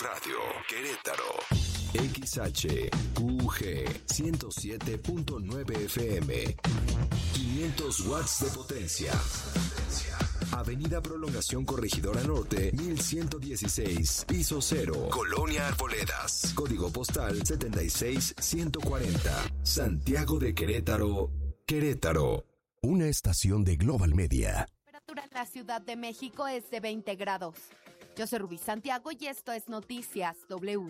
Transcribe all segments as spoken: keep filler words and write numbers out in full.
Radio, Querétaro. X H U G ciento siete punto nueve F M. quinientos watts de potencia. Avenida Prolongación Corregidora Norte, mil ciento dieciséis, piso cero, Colonia Arboledas. Código postal setenta y seis ciento cuarenta. Santiago de Querétaro, Querétaro. Una estación de Global Media. La temperatura en la Ciudad de México es de veinte grados. Yo soy Rubí Santiago y esto es Noticias W.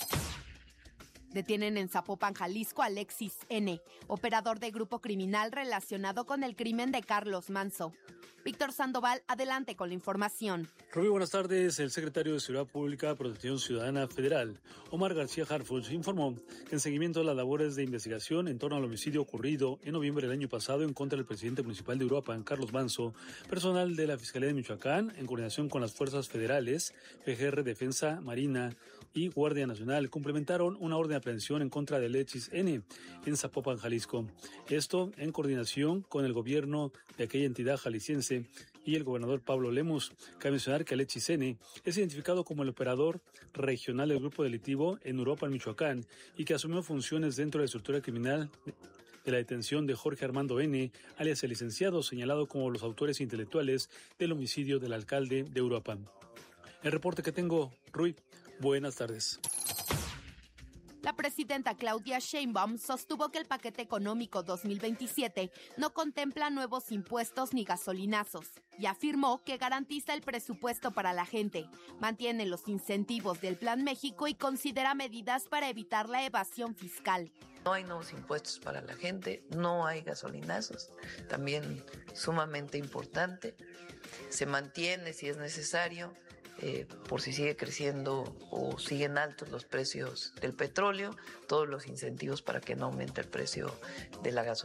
Detienen en Zapopan, Jalisco, a Alexis N., operador de grupo criminal relacionado con el crimen de Carlos Manzo. Víctor Sandoval, adelante con la información. Rubí, buenas tardes. El secretario de Seguridad Pública, Protección Ciudadana Federal, Omar García Harfuch, informó que en seguimiento a las labores de investigación en torno al homicidio ocurrido en noviembre del año pasado en contra del presidente municipal de Uruapan, Carlos Manzo, personal de la Fiscalía de Michoacán, en coordinación con las fuerzas federales, P G R, Defensa, Marina y Guardia Nacional, complementaron una orden de aprehensión en contra de Alexis N. en Zapopan, Jalisco. Esto en coordinación con el gobierno de aquella entidad jalisciense y el gobernador Pablo Lemus. Cabe mencionar que Alexis N. es identificado como el operador regional del grupo delictivo en Uruapan, Michoacán, y que asumió funciones dentro de la estructura criminal de la detención de Jorge Armando N., alias el licenciado, señalado como los autores intelectuales del homicidio del alcalde de Uruapan. El reporte que tengo, Rui. Buenas tardes. La presidenta Claudia Sheinbaum sostuvo que el paquete económico dos mil veintisiete no contempla nuevos impuestos ni gasolinazos y afirmó que garantiza el presupuesto para la gente, mantiene los incentivos del Plan México y considera medidas para evitar la evasión fiscal. No hay nuevos impuestos para la gente, no hay gasolinazos, también sumamente importante. Se mantiene, si es necesario, Eh, por si sigue creciendo o siguen altos los precios del petróleo, todos los incentivos para que no aumente el precio de la gasolina.